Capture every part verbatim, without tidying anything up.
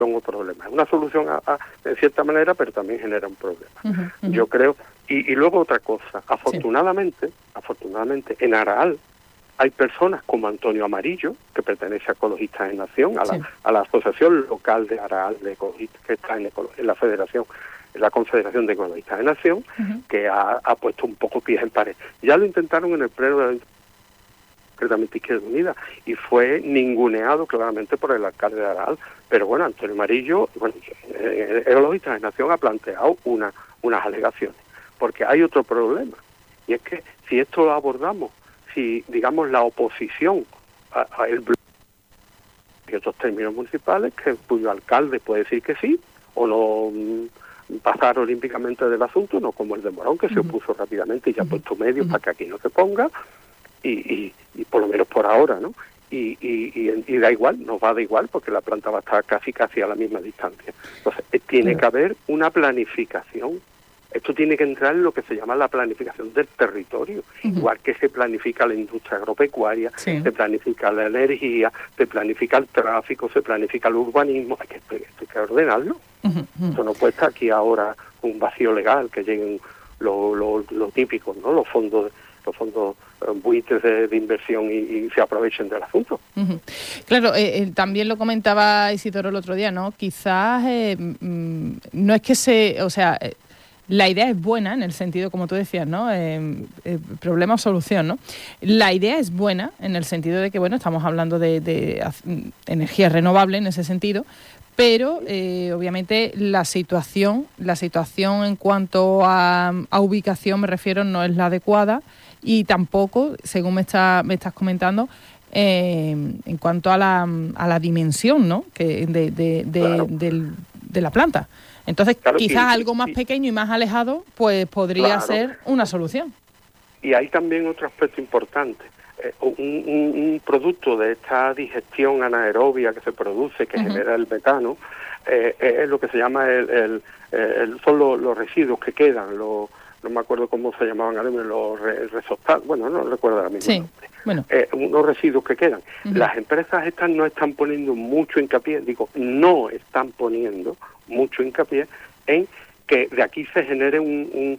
o problema. Es una solución a, a, en cierta manera, pero también genera un problema. Uh-huh, uh-huh. Yo creo, y, y luego otra cosa, afortunadamente, sí. afortunadamente, en Araal hay personas como Antonio Amarillo, que pertenece a Ecologistas en Acción, a la, sí. a la asociación local de Araal de ecologistas, que está en, en la federación, en la Confederación de Ecologistas en Acción, uh-huh. que ha, ha puesto un poco pies en pared. Ya lo intentaron en el pleno de la concretamente Izquierda Unida, y fue ninguneado claramente por el alcalde de Araal. Pero bueno, Antonio Amarillo, bueno, eh, Ecologistas en Acción ha planteado una, unas alegaciones, porque hay otro problema, y es que si esto lo abordamos, si, digamos, la oposición a, a el bloque y otros términos municipales, que cuyo alcalde puede decir que sí, o no mm, pasar olímpicamente del asunto, no como el de Morón, que uh-huh. se opuso rápidamente y ya ha puesto medios uh-huh. para que aquí no se ponga, y, y, y por lo menos por ahora, ¿no? Y, y, y, y da igual, nos va a dar igual, porque la planta va a estar casi casi a la misma distancia. Entonces, eh, tiene uh-huh. que haber una planificación. Esto tiene que entrar en lo que se llama la planificación del territorio, uh-huh. igual que se planifica la industria agropecuaria, sí. se planifica la energía, se planifica el tráfico, se planifica el urbanismo, hay que, hay que ordenarlo. Uh-huh. Esto no puede estar aquí ahora un vacío legal, que lleguen lo, lo, lo típico, ¿no? Los fondos los fondos eh, buitres de, de inversión y, y se aprovechen del asunto. Uh-huh. Claro, eh, eh, también lo comentaba Isidoro el otro día, ¿no? Quizás eh, mm, no es que se, o sea, eh, la idea es buena en el sentido, como tú decías, ¿no? Eh, eh, problema o solución, ¿no? La idea es buena en el sentido de que, bueno, estamos hablando de, de, de energía renovable en ese sentido, pero eh, obviamente la situación, la situación en cuanto a, a ubicación, me refiero, no es la adecuada, y tampoco, según me, está, me estás comentando, eh, en cuanto a la, a la dimensión, ¿no? que de, de, de, claro. de, de la planta. Entonces, claro, quizás y, algo más y, pequeño y más alejado, pues podría claro. ser una solución. Y hay también otro aspecto importante. Eh, un, un, un producto de esta digestión anaerobia que se produce, que uh-huh. genera el metano, eh, es lo que se llama el, el, el son los, los residuos que quedan, los, no me acuerdo cómo se llamaban ahora, los re, resostados, bueno, no recuerdo ahora mismo. Sí, bueno. Eh, unos residuos que quedan. Uh-huh. Las empresas estas no están poniendo mucho hincapié, digo, no están poniendo mucho hincapié en que de aquí se genere un, un,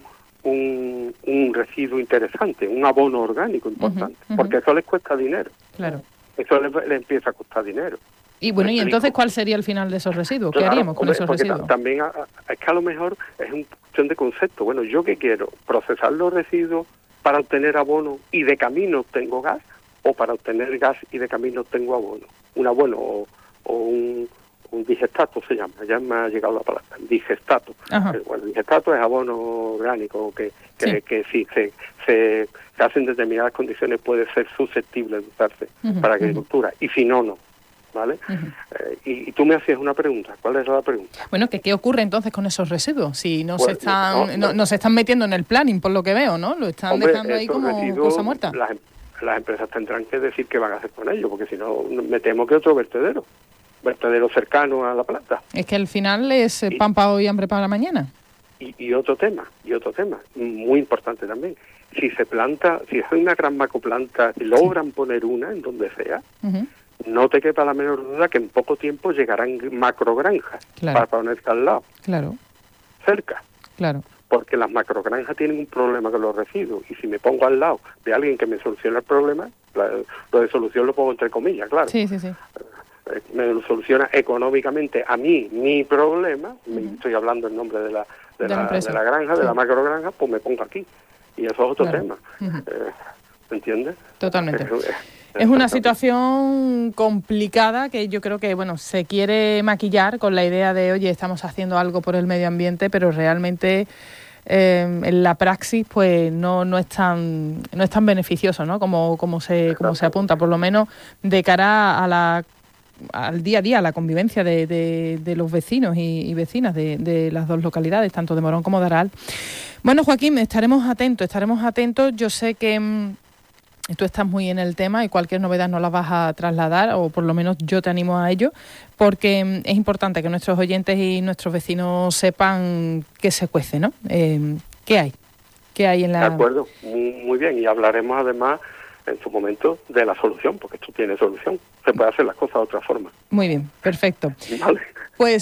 un, un residuo interesante, un abono orgánico importante, uh-huh, uh-huh. porque eso les cuesta dinero. Claro. Eso les, les empieza a costar dinero. Y bueno, ¿y entonces cuál sería el final de esos residuos? ¿Qué claro, haríamos con hombre, esos porque residuos? También a, a, es que a lo mejor es una cuestión de concepto. Bueno, ¿yo qué quiero? ¿Procesar los residuos para obtener abono y de camino tengo gas? ¿O para obtener gas y de camino tengo abono? Un abono o, o un, un digestato se llama, ya me ha llegado la palabra, digestato. El, bueno, el digestato es abono orgánico que, que, sí. que si se, se, se hace en determinadas condiciones puede ser susceptible de usarse uh-huh, para agricultura, uh-huh. y si no, no. ¿Vale? Uh-huh. Eh, y, y tú me hacías una pregunta. ¿Cuál es la pregunta? Bueno, que ¿qué ocurre entonces con esos residuos? Si no pues, se están no, no, no, no se están metiendo en el planning, por lo que veo, ¿no? Lo están hombre, dejando ahí como cosa muerta. Las, las empresas tendrán que decir qué van a hacer con ellos, porque si no, me temo que otro vertedero, vertedero cercano a la planta. Es que al final es y, pan para hoy, hambre para mañana. Y, y otro tema, y otro tema, muy importante también. Si se planta, si es una gran macoplanta, si logran sí. poner una en donde sea, uh-huh. no te quepa la menor duda que en poco tiempo llegarán macrogranjas claro. para ponerse al lado. Claro. Cerca. Claro. Porque las macrogranjas tienen un problema con los residuos. Y si me pongo al lado de alguien que me soluciona el problema, la, lo de solución lo pongo entre comillas, claro. Sí, sí, sí. Me lo soluciona económicamente a mí mi problema, uh-huh. me estoy hablando en nombre de la, de, de, la, la, de la granja, sí. de la macrogranja, pues me pongo aquí. Y eso es otro claro. tema. Uh-huh. Eh, ¿Me entiendes? Totalmente. Es, es, Es una situación complicada que yo creo que, bueno, se quiere maquillar con la idea de, oye, estamos haciendo algo por el medio ambiente, pero realmente eh, en la praxis, pues no no es tan no es tan beneficioso, ¿no? Como como se como se apunta, por lo menos de cara a la al día a día, a la convivencia de, de, de los vecinos y, y vecinas de, de las dos localidades, tanto de Morón como de Araal. Bueno, Joaquín, estaremos atentos, estaremos atentos. Yo sé que mmm, tú estás muy en el tema y cualquier novedad nos la vas a trasladar, o por lo menos yo te animo a ello, porque es importante que nuestros oyentes y nuestros vecinos sepan qué se cuece, ¿no? Eh, ¿Qué hay? ¿Qué hay en la...? De acuerdo, muy, muy bien, y hablaremos además en su momento de la solución, porque esto tiene solución. Se puede hacer las cosas de otra forma. Muy bien, perfecto. Vale. Pues